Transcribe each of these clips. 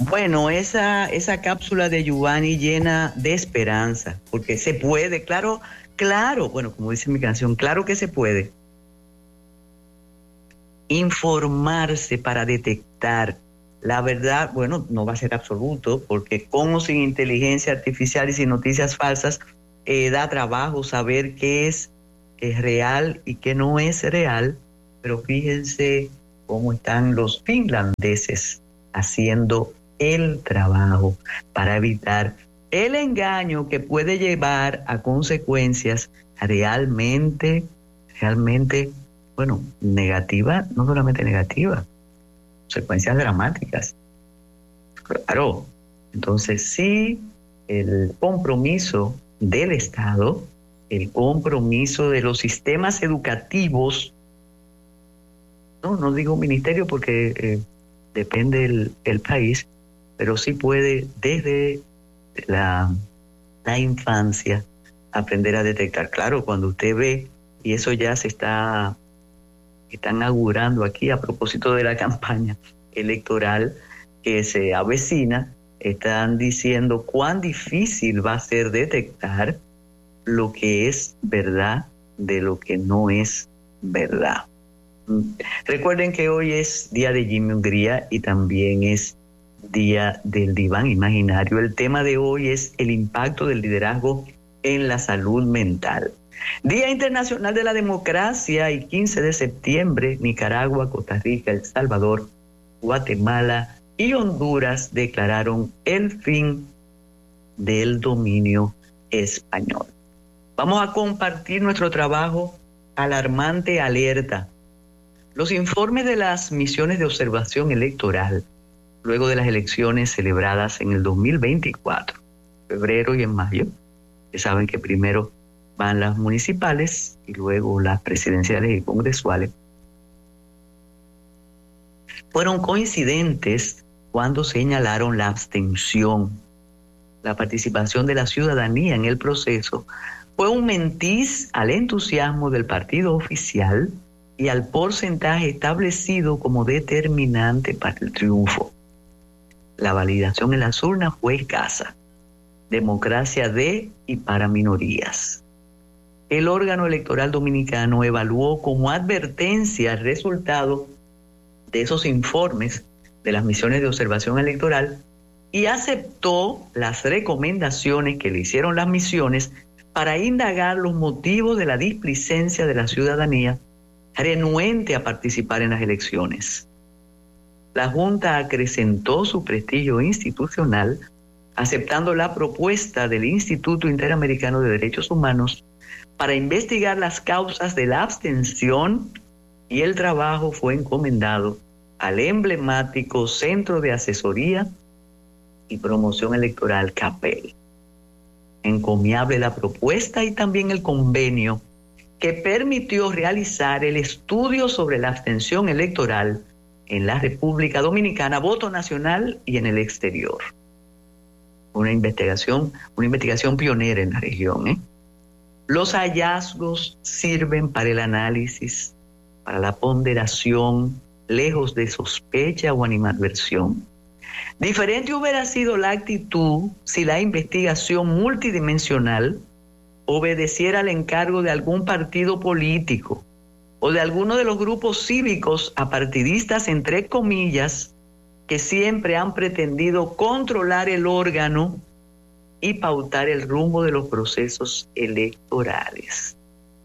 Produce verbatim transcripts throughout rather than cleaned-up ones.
Bueno, esa, esa cápsula de Giovanni llena de esperanza, porque se puede, claro, claro, bueno, como dice mi canción, claro que se puede informarse para detectar la verdad. Bueno, no va a ser absoluto, porque con o sin inteligencia artificial y sin noticias falsas, eh, da trabajo saber qué es, es real y qué no es real, pero fíjense cómo están los finlandeses haciendo el trabajo para evitar el engaño que puede llevar a consecuencias realmente, realmente, bueno, negativas, no solamente negativas, consecuencias dramáticas. Claro, entonces sí, el compromiso del Estado, el compromiso de los sistemas educativos, no, no digo ministerio porque eh, depende el, el país, pero sí puede desde la, la infancia aprender a detectar. Claro, cuando usted ve, y eso ya se está, están augurando aquí a propósito de la campaña electoral que se avecina, están diciendo cuán difícil va a ser detectar lo que es verdad de lo que no es verdad. Recuerden que hoy es día de Jimmy Hungría y también es día del diván imaginario. El tema de hoy es el impacto del liderazgo en la salud mental. Día Internacional de la Democracia y quince de septiembre, Nicaragua, Costa Rica, El Salvador, Guatemala y Honduras declararon el fin del dominio español. Vamos a compartir nuestro trabajo Alarmante Alerta. Los informes de las misiones de observación electoral luego de las elecciones celebradas en el dos mil veinticuatro, febrero y en mayo. Ustedes saben que primero van las municipales y luego las presidenciales y congresuales. Fueron coincidentes cuando señalaron la abstención. La participación de la ciudadanía en el proceso fue un mentiz al entusiasmo del partido oficial y al porcentaje establecido como determinante para el triunfo. La validación en las urnas fue escasa. Democracia de y para minorías. El órgano electoral dominicano evaluó como advertencia el resultado de esos informes de las misiones de observación electoral y aceptó las recomendaciones que le hicieron las misiones para indagar los motivos de la displicencia de la ciudadanía renuente a participar en las elecciones. La Junta acrecentó su prestigio institucional aceptando la propuesta del Instituto Interamericano de Derechos Humanos para investigar las causas de la abstención, y el trabajo fue encomendado al emblemático Centro de Asesoría y Promoción Electoral CAPEL. Encomiable la propuesta y también el convenio que permitió realizar el estudio sobre la abstención electoral en la República Dominicana, voto nacional y en el exterior. Una investigación, una investigación pionera en la región, ¿eh? Los hallazgos sirven para el análisis, para la ponderación, lejos de sospecha o animadversión. Diferente hubiera sido la actitud si la investigación multidimensional obedeciera al encargo de algún partido político o de alguno de los grupos cívicos apartidistas, entre comillas, que siempre han pretendido controlar el órgano y pautar el rumbo de los procesos electorales.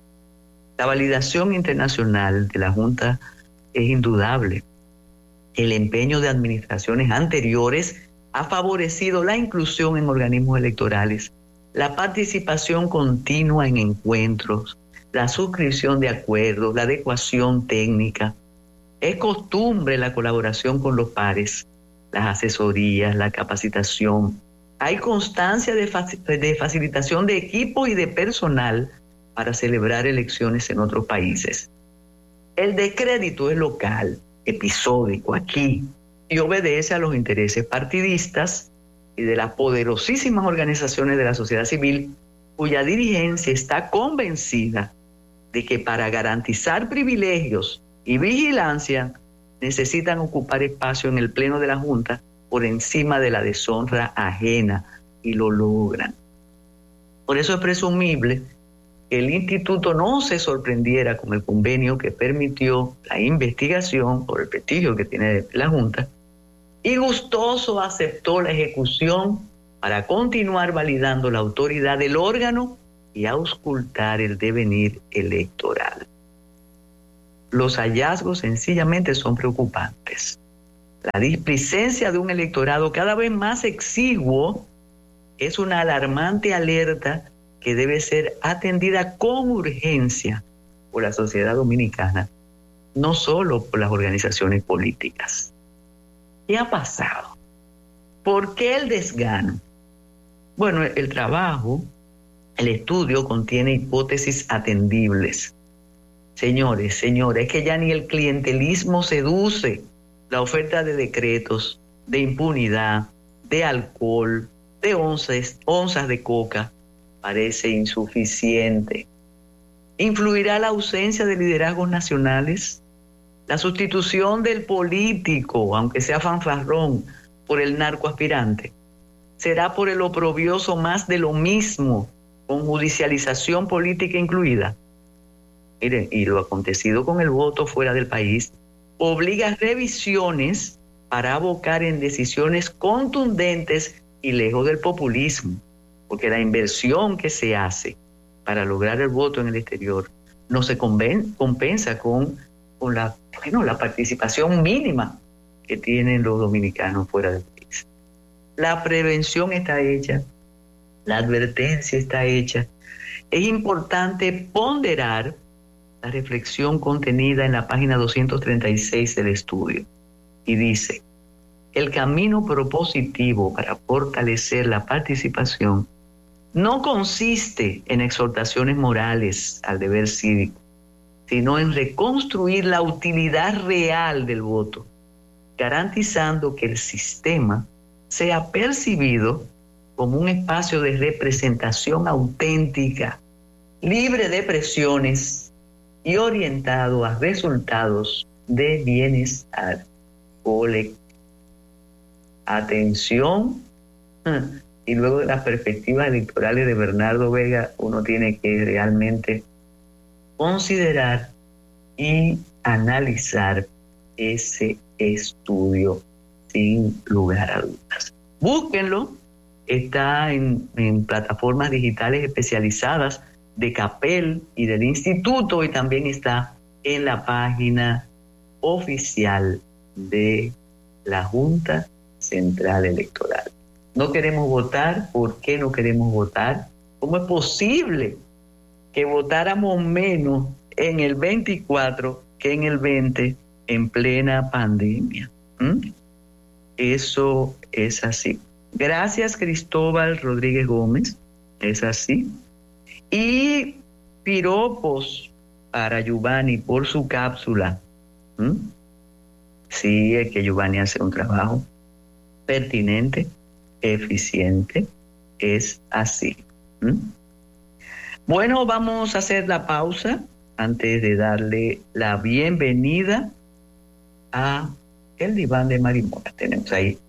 La validación internacional de la Junta es indudable. El empeño de administraciones anteriores ha favorecido la inclusión en organismos electorales, la participación continua en encuentros, la suscripción de acuerdos, la adecuación técnica. Es costumbre la colaboración con los pares, las asesorías, la capacitación. Hay constancia de, fac- de facilitación de equipo y de personal para celebrar elecciones en otros países. El descrédito es local, episódico aquí, y obedece a los intereses partidistas y de las poderosísimas organizaciones de la sociedad civil, cuya dirigencia está convencida de que para garantizar privilegios y vigilancia necesitan ocupar espacio en el Pleno de la Junta por encima de la deshonra ajena, y lo logran. Por eso es presumible que el instituto no se sorprendiera con el convenio que permitió la investigación por el prestigio que tiene la Junta, y gustoso aceptó la ejecución para continuar validando la autoridad del órgano y auscultar el devenir electoral. Los hallazgos sencillamente son preocupantes. La displicencia de un electorado cada vez más exiguo es una alarmante alerta que debe ser atendida con urgencia por la sociedad dominicana, no solo por las organizaciones políticas. ¿Qué ha pasado? ¿Por qué el desgano? Bueno, el trabajo, el estudio contiene hipótesis atendibles. Señores, señores, es que ya ni el clientelismo seduce. La oferta de decretos, de impunidad, de alcohol, de onzas, onzas de coca, parece insuficiente. ¿Influirá la ausencia de liderazgos nacionales? La sustitución del político, aunque sea fanfarrón, por el narcoaspirante. ¿Será por el oprobioso más de lo mismo, con judicialización política incluida? Miren, y lo acontecido con el voto fuera del país obliga revisiones para abocar en decisiones contundentes y lejos del populismo, porque la inversión que se hace para lograr el voto en el exterior no se conven, compensa con, con la, bueno, la participación mínima que tienen los dominicanos fuera del país. La prevención está hecha, la advertencia está hecha. Es importante ponderar la reflexión contenida en la página doscientos treinta y seis del estudio, y dice: el camino propositivo para fortalecer la participación no consiste en exhortaciones morales al deber cívico, sino en reconstruir la utilidad real del voto, garantizando que el sistema sea percibido como un espacio de representación auténtica, libre de presiones y orientado a resultados de bienestar colectivo. Atención, y luego de las perspectivas electorales de Bernardo Vega, uno tiene que realmente considerar y analizar ese estudio sin lugar a dudas. Búsquenlo, está en, en plataformas digitales especializadas de CAPEL y del instituto, y también está en la página oficial de la Junta Central Electoral. No queremos votar. ¿Por qué no queremos votar? ¿Cómo es posible que votáramos menos en el veinticuatro que en el veinte en plena pandemia? ¿Mm? Eso es así. Gracias, Cristóbal Rodríguez Gómez. Es así. Y piropos para Giovanni por su cápsula. ¿Mm? Sí, es que Giovanni hace un trabajo pertinente, eficiente, es así. ¿Mm? Bueno, vamos a hacer la pausa antes de darle la bienvenida a el diván de Marimona. Tenemos ahí